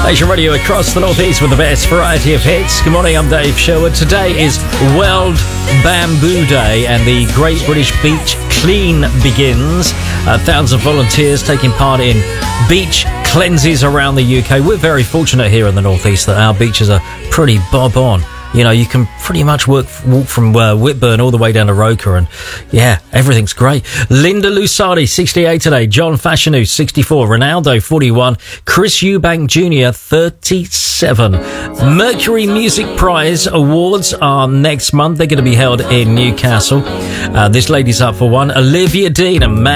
Nation Radio across the northeast with the best variety of hits. Good morning, I'm Dave Sherwood. Today is World Bamboo Day and the Great British Beach Clean begins. Thousands of volunteers taking part in beach cleanses around the UK. We're very fortunate here in the northeast that our beaches are pretty bob on. You know, you can pretty much walk from Whitburn all the way down to Roker, and yeah, everything's great. Linda Lusardi, 68 today. John Fashanu, 64. Ronaldo, 41. Chris Eubank Jr., 37. Mercury Music Prize Awards are next month. They're going to be held in Newcastle. This lady's up for one. Olivia Dean, a man